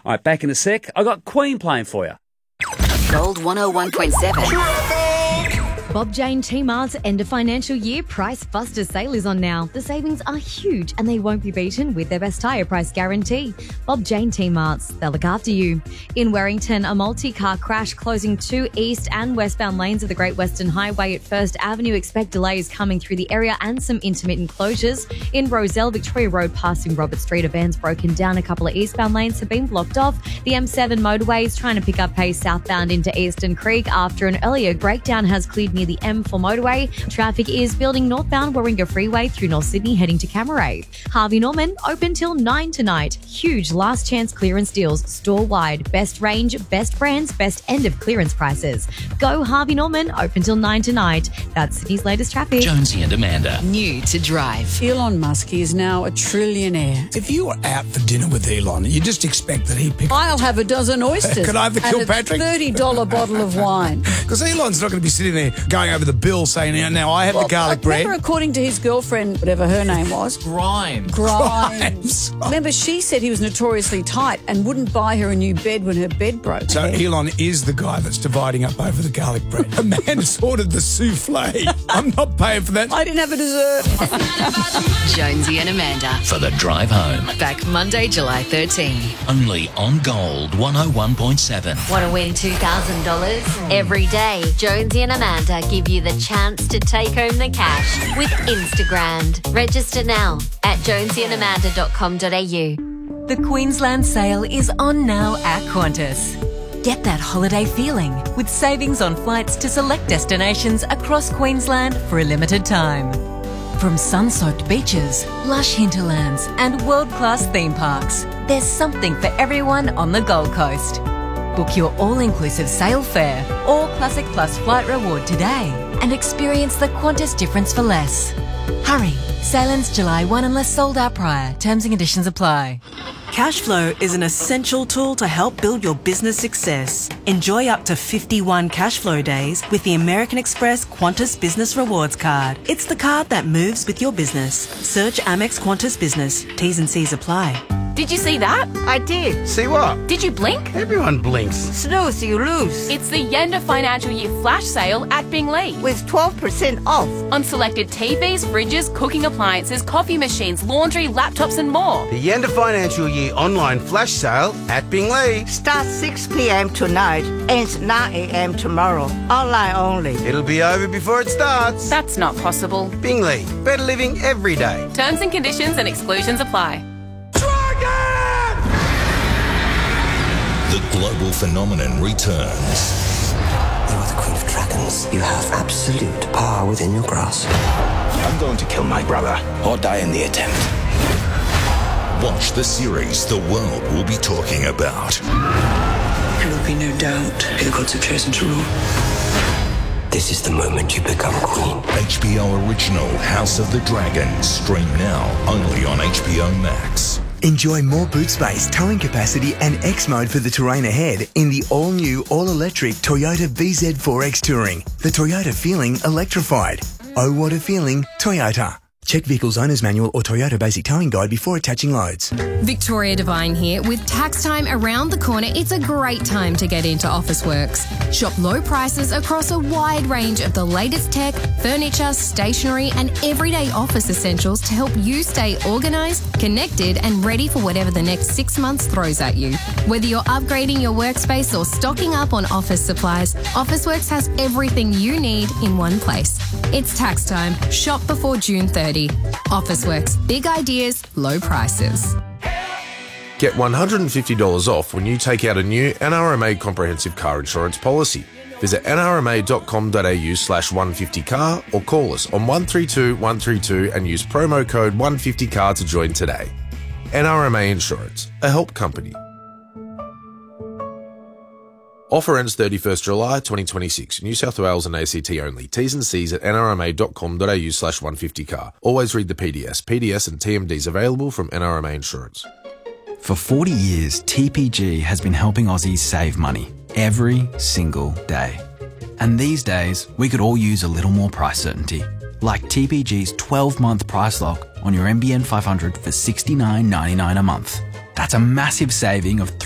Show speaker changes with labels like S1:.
S1: All right, back in a sec. I got Queen playing for you.
S2: Gold 101.7.
S3: Bob Jane T-Mart's end of financial year Price Buster sale is on now. The savings are huge and they won't be beaten with their best tyre price guarantee. Bob Jane T-Mart's, they'll look after you. In Warrington, a multi-car crash closing 2 east and westbound lanes of the Great Western Highway at First Avenue. Expect delays coming through the area and some intermittent closures. In Rozelle, Victoria Road passing Robert Street, a van's broken down. A couple of eastbound lanes have been blocked off. The M7 motorway is trying to pick up pace southbound into Eastern Creek after an earlier breakdown has cleared near the M4 motorway. Traffic is building northbound Warringah Freeway through North Sydney heading to Cammeray. Harvey Norman open till 9 tonight. Huge last chance clearance deals store wide. Best range, best brands, best end of clearance prices. Go Harvey Norman open till 9 tonight. That's Sydney's latest traffic.
S4: Jonesy and Amanda.
S2: New to drive.
S5: Elon Musk is now a trillionaire.
S6: If you were out for dinner with Elon, you just expect that he'd pick...
S5: I'll have a dozen oysters.
S6: Could I have the Kilpatrick?
S5: And a $30 bottle of wine.
S6: Because Elon's not going to be sitting there going over the bill saying, now I have the garlic bread.
S5: Remember, according to his girlfriend, whatever her name was... Grimes. Remember, she said he was notoriously tight and wouldn't buy her a new bed when her bed broke.
S6: So Elon is the guy that's dividing up over the garlic bread. Amanda's ordered the souffle. I'm not paying for that.
S5: I didn't have a dessert.
S2: Jonesy and Amanda.
S4: For the drive home.
S2: Back Monday, July 13.
S4: Only on Gold 101.7.
S7: Want to win $2,000? Every day, Jonesy and Amanda give you the chance to take home the cash with Instagram. Register now at jonesyandamanda.com.au.
S8: The Queensland sale is on now at Qantas. Get that holiday feeling with savings on flights to select destinations across Queensland for a limited time. From sun-soaked beaches, lush hinterlands and world-class theme parks, there's something for everyone on the Gold Coast. Book your all-inclusive sail fare or Classic Plus flight reward today and experience the Qantas difference for less. Hurry! Sail ends July 1 unless sold out prior. Terms and conditions apply.
S9: Cashflow is an essential tool to help build your business success. Enjoy up to 51 Cashflow days with the American Express Qantas Business Rewards Card. It's the card that moves with your business. Search Amex Qantas Business. T's and C's apply.
S10: Did you see that?
S11: I did. See what?
S10: Did you blink?
S11: Everyone blinks.
S10: Snooze, you lose. It's the end of financial year flash sale at Bingley.
S11: With 12% off.
S10: On selected TVs, fridges, cooking appliances, coffee machines, laundry, laptops and more.
S11: The end of financial year online flash sale at Bingley.
S12: Starts 6 p.m. tonight, ends 9 a.m. tomorrow. Online only.
S11: It'll be over before it starts.
S10: That's not possible.
S11: Bingley. Better living every day.
S10: Terms and conditions and exclusions apply.
S4: The global phenomenon returns.
S13: You are the Queen of Dragons. You have absolute power within your grasp.
S14: I'm going to kill my brother or die in the attempt.
S4: Watch the series the world will be talking about.
S13: There will be no doubt who the gods have chosen to rule. This is the moment you become queen.
S4: HBO original House of the Dragon. Stream now only on HBO Max.
S15: Enjoy more boot space, towing capacity and X mode for the terrain ahead in the all-new, all-electric Toyota BZ4X Touring. The Toyota feeling electrified. Oh, what a feeling, Toyota. Check Vehicle's Owner's Manual or Toyota Basic Towing Guide before attaching loads.
S16: Victoria Devine here. With tax time around the corner, it's a great time to get into Officeworks. Shop low prices across a wide range of the latest tech, furniture, stationery and everyday office essentials to help you stay organised, connected and ready for whatever the next 6 months throws at you. Whether you're upgrading your workspace or stocking up on office supplies, Officeworks has everything you need in one place. It's tax time. Shop before June 30. Officeworks. Big ideas, low prices.
S17: Get $150 off when you take out a new NRMA comprehensive car insurance policy. Visit nrma.com.au/150car or call us on 132 132 and use promo code 150car to join today. NRMA Insurance, a help company. Offer ends 31st July 2026. New South Wales and ACT only. T's and C's at nrma.com.au/150car. Always read the PDS. PDS and TMDs available from NRMA Insurance.
S18: For 40 years, TPG has been helping Aussies save money every single day. And these days, we could all use a little more price certainty. Like TPG's 12-month price lock on your NBN 500 for $69.99 a month. That's a massive saving of